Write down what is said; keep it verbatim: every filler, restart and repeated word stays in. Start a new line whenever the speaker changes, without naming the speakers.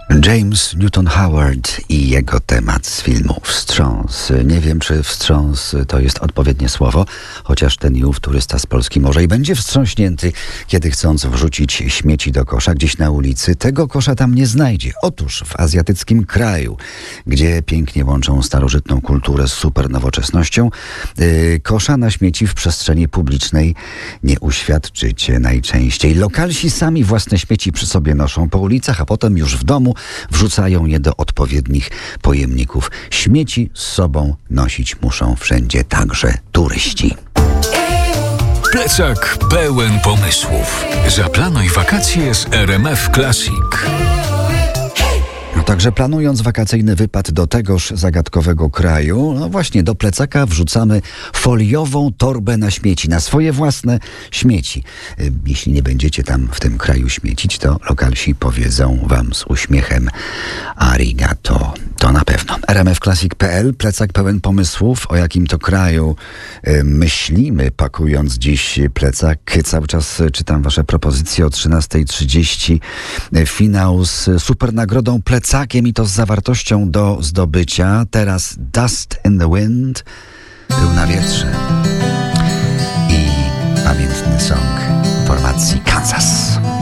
James Newton Howard i jego temat z filmu Wstrząs. Nie wiem, czy wstrząs to jest odpowiednie słowo, chociaż ten i ów turysta z Polski może i będzie wstrząśnięty, kiedy chcąc wrzucić śmieci do kosza gdzieś na ulicy, tego kosza tam nie znajdzie. Otóż w azjatyckim kraju, gdzie pięknie łączą starożytną kulturę z supernowoczesnością, yy, kosza na śmieci w przestrzeni publicznej nie uświadczycie najczęściej. Lokalsi sami własne śmieci przy sobie noszą po ulicach, a potem już w domu wrzucają je do odpowiednich pojemników. Śmieci z sobą nosić muszą wszędzie, także turyści.
Plecak pełen pomysłów. Zaplanuj wakacje z R M F Classic.
No także planując wakacyjny wypad do tegoż zagadkowego kraju, no właśnie do plecaka wrzucamy foliową torbę na śmieci, na swoje własne śmieci. Jeśli nie będziecie tam w tym kraju śmiecić, to lokalsi powiedzą wam z uśmiechem arigato. To na pewno. R M F Classic kropka p l, plecak pełen pomysłów. O jakim to kraju y, myślimy, pakując dziś plecak. Cały czas czytam wasze propozycje o trzynasta trzydzieści. Finał z super nagrodą plecakiem i to z zawartością do zdobycia. Teraz Dust in the Wind, Pył na wietrze i pamiętny song formacji Kansas.